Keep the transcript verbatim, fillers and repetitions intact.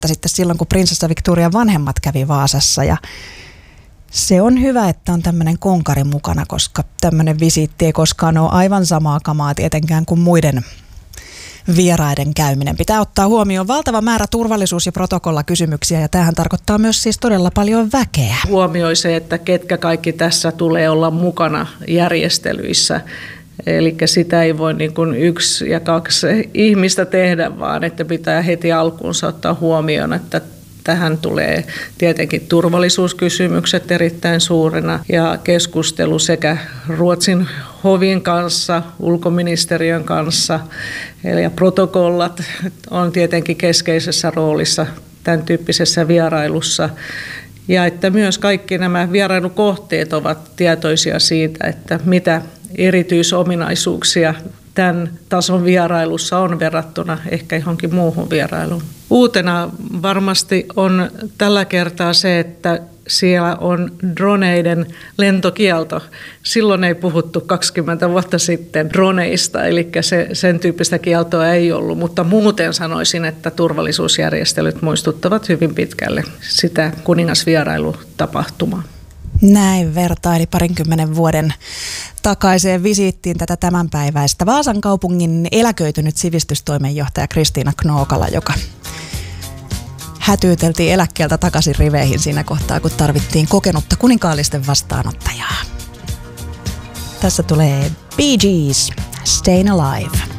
vuotta sitten silloin, kun prinsessa Victorian vanhemmat kävi Vaasassa ja se on hyvä, että on tämmöinen konkari mukana, koska tämmöinen visiitti ei koskaan ole aivan samaa kamaa tietenkään kuin muiden vieraiden käyminen. Pitää ottaa huomioon valtava määrä turvallisuus- ja protokollakysymyksiä ja tämähän tarkoittaa myös siis todella paljon väkeä. Huomioi se, että ketkä kaikki tässä tulee olla mukana järjestelyissä. Eli sitä ei voi niin kuin yksi ja kaksi ihmistä tehdä, vaan että pitää heti alkuunsa ottaa huomioon, että tähän tulee tietenkin turvallisuuskysymykset erittäin suurena ja keskustelu sekä Ruotsin hovin kanssa, ulkoministeriön kanssa. Eli protokollat on tietenkin keskeisessä roolissa tämän tyyppisessä vierailussa. Ja että myös kaikki nämä vierailukohteet ovat tietoisia siitä, että mitä erityisominaisuuksia tämän tason vierailussa on verrattuna ehkä johonkin muuhun vierailuun. Uutena varmasti on tällä kertaa se, että siellä on droneiden lentokielto. Silloin ei puhuttu kaksikymmentä vuotta sitten droneista, eli se, sen tyyppistä kieltoa ei ollut, mutta muuten sanoisin, että turvallisuusjärjestelyt muistuttavat hyvin pitkälle sitä kuningasvierailutapahtumaa. Näin vertaili parinkymmenen vuoden takaiseen visiittiin tätä tämänpäiväistä Vaasan kaupungin eläköitynyt sivistystoimenjohtaja Kristiina Knookala, joka hätyyteltiin eläkkeeltä takaisin riveihin siinä kohtaa, kun tarvittiin kokenutta kuninkaallisten vastaanottajaa. Tässä tulee Bee Gees, Stayin' Alive.